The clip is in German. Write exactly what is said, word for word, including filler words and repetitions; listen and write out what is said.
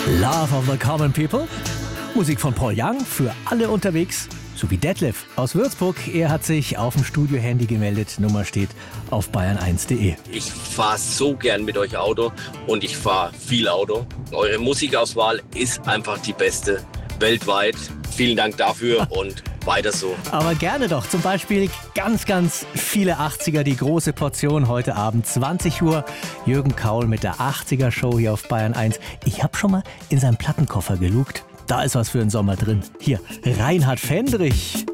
Love of the Common People. Musik von Paul Young für alle unterwegs. Sowie Detlef aus Würzburg. Er hat sich auf dem Studio-Handy gemeldet. Nummer steht auf bayern eins punkt de. Ich fahre so gern mit euch Auto und ich fahre viel Auto. Eure Musikauswahl ist einfach die beste weltweit. Vielen Dank dafür und weiter so. Aber gerne doch. Zum Beispiel ganz, ganz viele achtziger. Die große Portion heute Abend, zwanzig Uhr. Jürgen Kaul mit der achtziger-Show hier auf Bayern eins. Ich habe schon mal in seinen Plattenkoffer gelugt. Da ist was für den Sommer drin. Hier, Reinhard Fendrich.